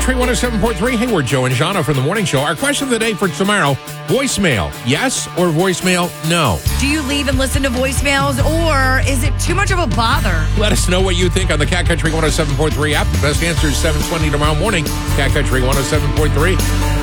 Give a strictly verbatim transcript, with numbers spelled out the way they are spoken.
Country one oh seven point three. Hey, we're Joe and Jana from the morning show. Our question of the day for tomorrow, voicemail, yes or voicemail, no? Do you leave and listen to voicemails, or is it too much of a bother? Let us know what you think on the Cat Country one oh seven point three app. The best answer is seven twenty tomorrow morning. Cat Country one oh seven point three.